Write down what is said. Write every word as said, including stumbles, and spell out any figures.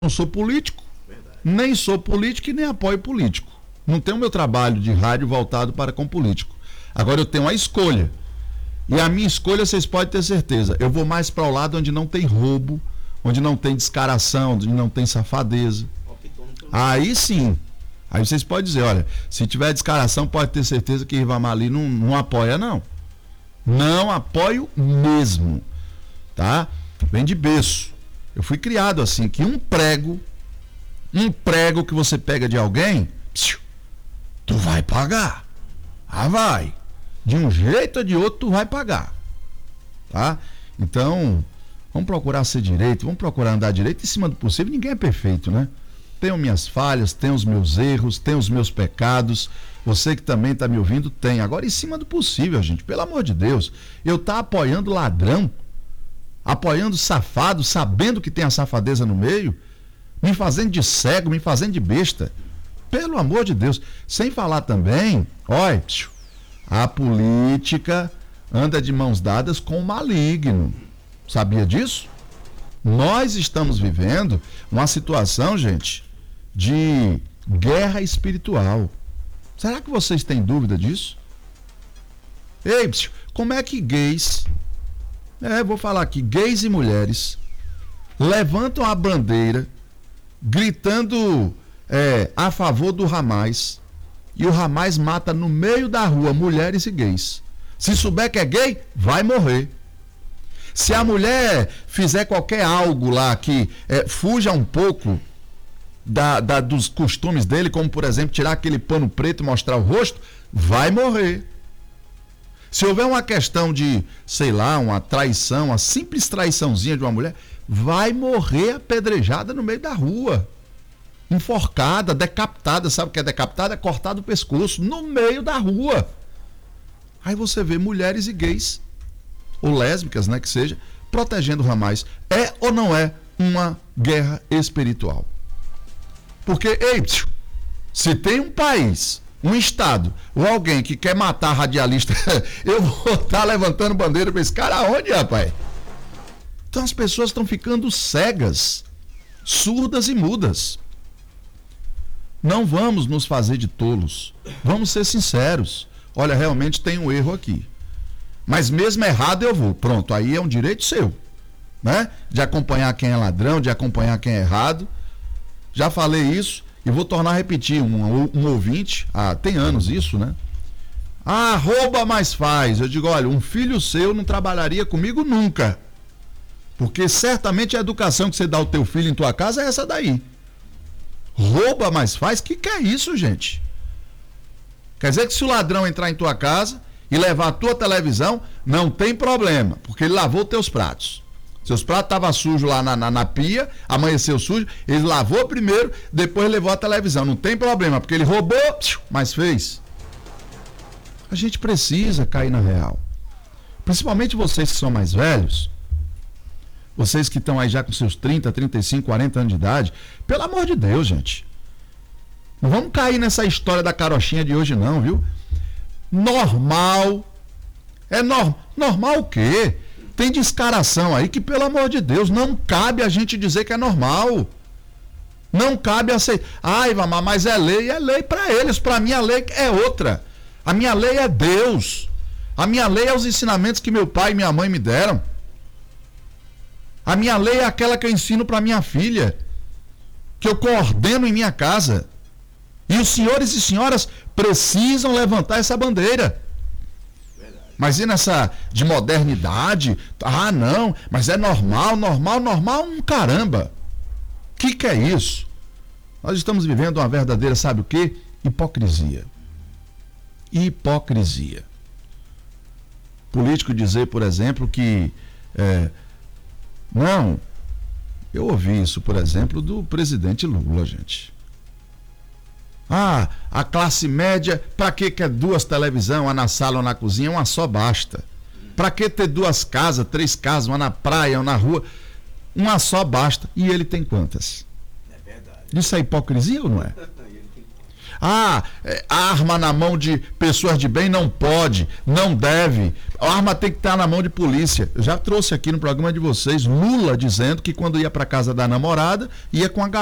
Não sou político, verdade. Nem sou político e nem apoio político. Não tenho meu trabalho de rádio voltado para com político. Agora eu tenho a escolha. E a minha escolha, vocês podem ter certeza, eu vou mais para o lado onde não tem roubo, onde não tem descaração, onde não tem safadeza. Aí sim. Aí vocês podem dizer, olha, se tiver descaração, pode ter certeza que Ribamar ali não, não apoia, não. Não apoio mesmo. Tá? Vem de berço. Eu fui criado assim, que um prego, um prego que você pega de alguém, psiu, tu vai pagar. Ah, vai. De um jeito ou de outro, tu vai pagar. Tá? Então, vamos procurar ser direito, vamos procurar andar direito em cima do possível. Ninguém é perfeito, né? Tenho minhas falhas, tenho os meus erros, tenho os meus pecados. Você que também está me ouvindo, tem. Agora, em cima do possível, gente, pelo amor de Deus. Eu tá apoiando ladrão, apoiando safado, sabendo que tem a safadeza no meio, me fazendo de cego, me fazendo de besta. Pelo amor de Deus. Sem falar também, olha, a política anda de mãos dadas com o maligno. Sabia disso? Nós estamos vivendo uma situação, gente, de guerra espiritual. Será que vocês têm dúvida disso? Ei, como é que gays, é, vou falar aqui, gays e mulheres levantam a bandeira gritando é, a favor do Hamas e o Hamas mata no meio da rua mulheres e gays? Se souber que é gay, vai morrer. Se a mulher fizer qualquer algo lá que é, fuja um pouco da, da, dos costumes dele, como por exemplo tirar aquele pano preto e mostrar o rosto, vai morrer. Se houver uma questão de, sei lá, uma traição, uma simples traiçãozinha de uma mulher, vai morrer apedrejada no meio da rua. Enforcada, decapitada. Sabe o que é decapitada? É cortado o pescoço no meio da rua. Aí você vê mulheres e gays, ou lésbicas, né, que seja, protegendo o Hamas. É ou não é uma guerra espiritual? Porque, ei, se tem um país, um estado, ou alguém que quer matar radialista, eu vou estar levantando bandeira para esse cara aonde, rapaz? Então as pessoas estão ficando cegas, surdas e mudas. Não vamos nos fazer de tolos. Vamos ser sinceros. Olha, realmente tem um erro aqui. Mas mesmo errado eu vou. Pronto, aí é um direito seu, né? De acompanhar quem é ladrão, de acompanhar quem é errado. Já falei isso e vou tornar a repetir. Um, um ouvinte, ah, tem anos isso, né? Ah, rouba, mas faz. Eu digo, olha, um filho seu não trabalharia comigo nunca. Porque certamente a educação que você dá ao teu filho em tua casa é essa daí. Rouba, mas faz? Que que é isso, gente? Quer dizer que se o ladrão entrar em tua casa e levar a tua televisão, não tem problema, porque ele lavou teus pratos. Seus pratos estavam sujos lá na, na, na pia, amanheceu sujo, ele lavou primeiro, depois levou a televisão. Não tem problema, porque ele roubou, mas fez. A gente precisa cair na real. Principalmente vocês que são mais velhos, vocês que estão aí já com seus trinta, trinta e cinco, quarenta anos de idade, pelo amor de Deus, gente. Não vamos cair nessa história da carochinha de hoje não, viu? Normal. É no, normal o quê? Tem descaração aí que, pelo amor de Deus, não cabe a gente dizer que é normal. Não cabe aceitar. Ai, Ribamar, mas é lei. É lei para eles. Para mim a lei é outra. A minha lei é Deus. A minha lei é os ensinamentos que meu pai e minha mãe me deram. A minha lei é aquela que eu ensino para minha filha, que eu coordeno em minha casa. E os senhores e senhoras precisam levantar essa bandeira. Verdade. Mas e nessa de modernidade? Ah, não, mas é normal, normal, normal, um caramba. O que, que é isso? Nós estamos vivendo uma verdadeira, sabe o quê? Hipocrisia. Hipocrisia. Político dizer, por exemplo, que é, não, eu ouvi isso, por exemplo, do presidente Lula, gente. Ah, a classe média, para que quer duas televisões, uma na sala ou na cozinha, uma só basta. Para que ter duas casas, três casas, uma na praia ou na rua, uma só basta. E ele tem quantas? É verdade. Isso é hipocrisia ou não é? Ah, é, arma na mão de pessoas de bem não pode, não deve. A arma tem que estar na mão de polícia. Eu já trouxe aqui no programa de vocês Lula dizendo que quando ia para casa da namorada ia com a